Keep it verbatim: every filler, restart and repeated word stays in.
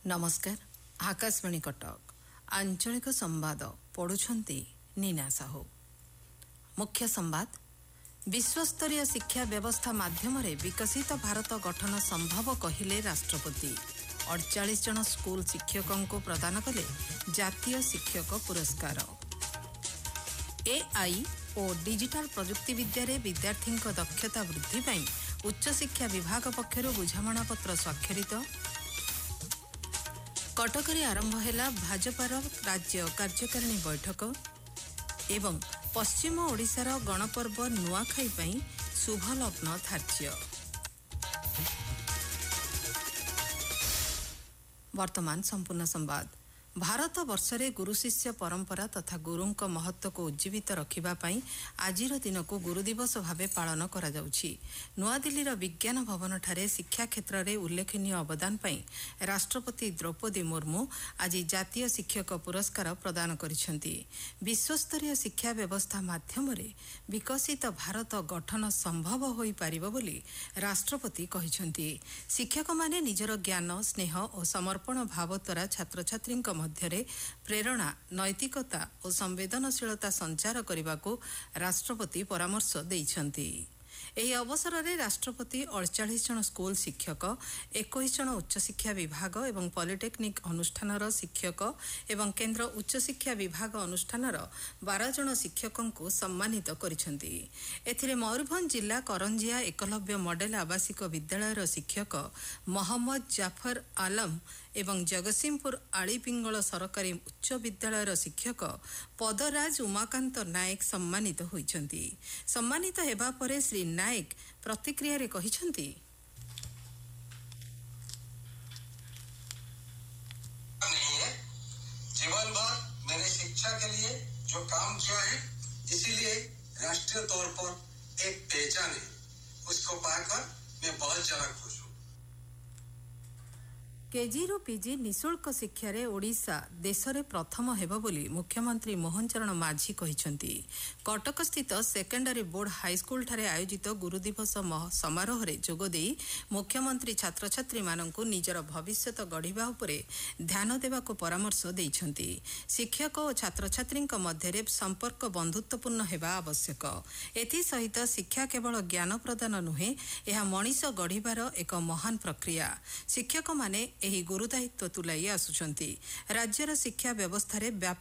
नमस्कार। आकाशवाणी कटक आंचलिक संवाद पढ़ुछंती नीना साहू। मुख्य संवाद। विश्वस्तरीय शिक्षा व्यवस्था माध्यम विकसित भारत गठन संभव कहिले राष्ट्रपति। अड़चाश जन स्कूल शिक्षकों को प्रदान कले जातीय शिक्षक पुरस्कार। एआई और डिजिटल प्रजुक्ति विद्या रे विद्यार्थी दक्षता वृद्धि पाई उच्च शिक्षा विभाग पक्षर बुझामणा पत्र स्वाक्षरित। कटकरे आरंभ है भाजपार राज्य कार्यकारिणी बैठक एवं पश्चिम ओडिशार गणपर्व नुआखाई पई शुभ लग्न धार्य। वर्तमान संपूर्ण संवाद। भारत वर्षरे गुरु शिष्य परंपरा तथा गुरुंक महत्व को उज्जीवित रखिबा पई आजिर दिन को गुरु दिवस भावे पालन करा जाउछि। नुआ दिल्लीर विज्ञान भवन ठारे शिक्षा क्षेत्र में उल्लेखनीय अवदान पई राष्ट्रपति द्रौपदी मुर्मू आज जातीय शिक्षक पुरस्कार प्रदान करिसेंती। विश्वस्तरीय शिक्षा व्यवस्था माध्यम विकसित भारत गठन संभव होई पारिबो बोली राष्ट्रपति कहिसेंती। शिक्षक माने निजर ज्ञान स्नेह और समर्पण भाव द्वारा छात्र छात्री मध्य प्रेरणा नैतिकता और संवेदनशीलता संचार करने को राष्ट्रपति परामर्श देइछंती। एही अवसर में राष्ट्रपति अड़चाश जन स्कूल शिक्षक इक्कीस जन उच्च शिक्षा विभाग एवं पॉलिटेक्निक अनुष्ठानर शिक्षक एवं केंद्र उच्च शिक्षा विभाग अनुष्ठानर बारह जन शिक्षकों को सम्मानित करिसेंती। एथिरे मयूरभंज जिला करंजिया एकलव्य मॉडल आवासिक विद्यालयर शिक्षक मोहम्मद जाफर आलम एवं जगतसिंहपुर आलीपिंगल सरकारी उच्च विद्यालयर शिक्षक पदराज उमाकांत नायक सम्मानित होइछंती। सम्मानित हेबा परे श्री नायक प्रतिक्रिया रे कहिछंती, नहीं है। जीवन भर मैंने शिक्षा के लिए जो काम किया है, इसीलिए राष्ट्रीय तौर पर एक पहचान है। उसको पाकर मैं बहुत ज्यादा खुश हूँ। केजी रु पीजी निशुल्क शिक्षा रे ओडिशा देश रे प्रथम हेबो बोली मुख्यमंत्री मोहन चरण माझी कहिसेंती। कटक स्थित सेकेंडरी बोर्ड हाईस्कूल ठारे आयोजित गुरु दिवस समारोह रे जोग देई मुख्यमंत्री छात्र छात्री माननकु निजर भविष्यत गढ़िबा उपरे ध्यान देबा को परामर्श देइछंती। शिक्षक और छात्र छात्री मध्य रे संपर्क बंधुत्वपूर्ण हेबा आवश्यक। एथि सहित शिक्षा केवल ज्ञान प्रदान नुहे, यह मनीष गढ़िबार एक महान प्रक्रिया। शिक्षक माने एही गुरु दायित्व तुलाई आसुछंती। राज्यर शिक्षा व्यवस्था रे